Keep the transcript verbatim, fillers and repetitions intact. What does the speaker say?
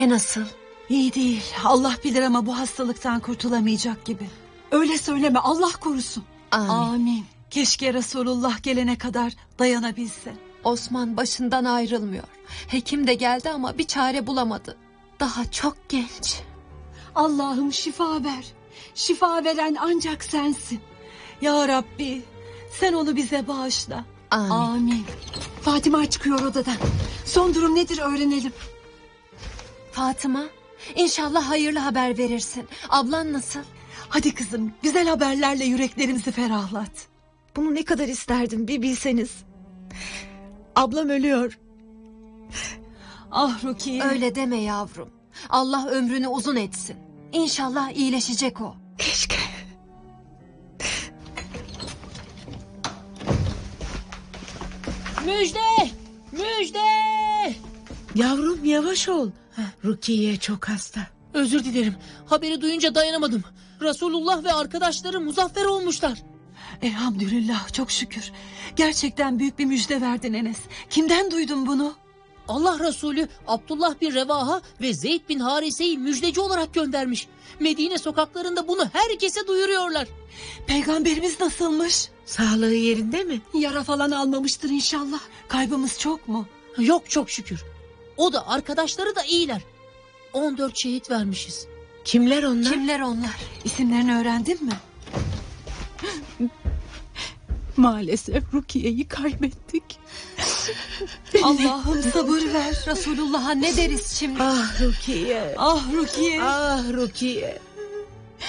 E nasıl? İyi değil. Allah bilir ama bu hastalıktan kurtulamayacak gibi. Öyle söyleme, Allah korusun. Amin. Amin. Keşke Resulullah gelene kadar dayanabilse. Osman başından ayrılmıyor. Hekim de geldi ama bir çare bulamadı. Daha çok genç. Allah'ım şifa ver. Şifa veren ancak sensin. Ya Rabbi, sen onu bize bağışla. Amin. Amin. Fatıma çıkıyor odadan. Son durum nedir öğrenelim. Fatıma, inşallah hayırlı haber verirsin. Ablan nasıl? Hadi kızım, güzel haberlerle yüreklerimizi ferahlat. Bunu ne kadar isterdim bir bilseniz. Ablam ölüyor. Ah Rukiye. Öyle deme yavrum. Allah ömrünü uzun etsin. İnşallah iyileşecek o. Keşke. Müjde! Müjde! Yavrum yavaş ol. Rukiye çok hasta. Özür dilerim. Haberi duyunca dayanamadım. Resulullah ve arkadaşları muzaffer olmuşlar. Elhamdülillah, çok şükür. Gerçekten büyük bir müjde verdin Enes. Kimden duydun bunu? Allah Resulü Abdullah bin Revaha ve Zeyd bin Harise'yi müjdeci olarak göndermiş. Medine sokaklarında bunu herkese duyuruyorlar. Peygamberimiz nasılmış? Sağlığı yerinde mi? Yara falan almamıştır inşallah. Kaybımız çok mu? Yok çok şükür. O da arkadaşları da iyiler. on dört şehit vermişiz. Kimler onlar? Kimler onlar? İsimlerini öğrendin mi? Maalesef Rukiye'yi kaybettik. Allah'ım sabır ver. Resulullah'a ne deriz şimdi? Ah Rukiye. Ah Rukiye. Ah Rukiye.